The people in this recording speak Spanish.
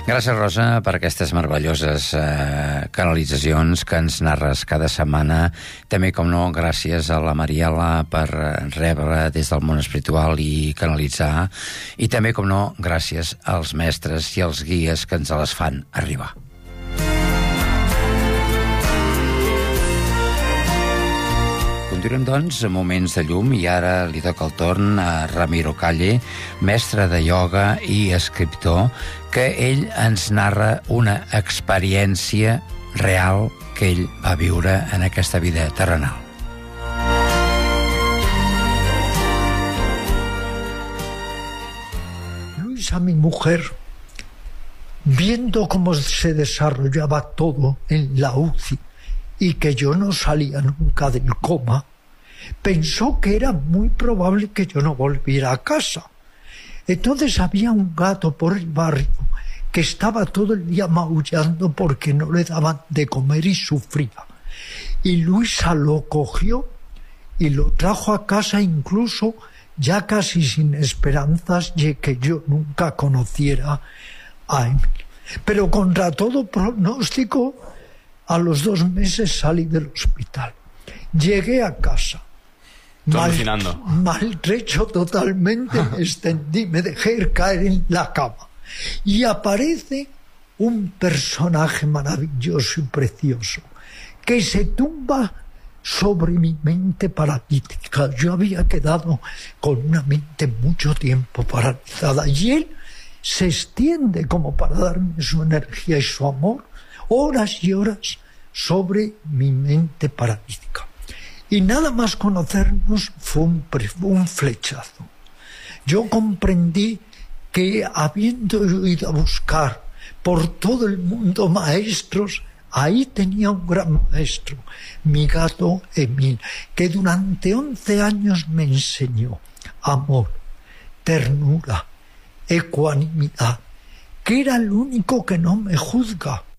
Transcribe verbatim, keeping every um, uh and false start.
Gràcies, Rosa, per aquestes meravelloses eh, canalitzacions que ens narres cada setmana. També, com no, gràcies a la Mariela per rebre des del món espiritual i canalitzar. I també, com no, gràcies als mestres i als guies que ens les fan arribar. Continuem, doncs, en moments de llum, i ara li toca el torn a Ramiro Calle, mestre de ioga i escriptor, que ell ens narra una experiència real que ell va viure en aquesta vida terrenal. Luisa, mi mujer, viendo cómo se desarrollaba todo en la U C I y que yo no salía nunca del coma, pensó que era muy probable que yo no volviera a casa. Entonces había un gato por el barrio que estaba todo el día maullando porque no le daban de comer y sufría. Y Luisa lo cogió y lo trajo a casa, incluso ya casi sin esperanzas de que yo nunca conociera a Emil. Pero contra todo pronóstico, a los dos meses salí del hospital. Llegué a casa. Mal, maltrecho totalmente, me extendí, me dejé caer en la cama. Y aparece un personaje maravilloso y precioso que se tumba sobre mi mente paralítica. Yo había quedado con una mente mucho tiempo paralizada y él se extiende como para darme su energía y su amor, horas y horas sobre mi mente paralítica. Y nada más conocernos fue un, un flechazo. Yo comprendí que, habiendo ido a buscar por todo el mundo maestros, ahí tenía un gran maestro, mi gato Emil, que durante once años me enseñó amor, ternura, ecuanimidad, que era el único que no me juzga.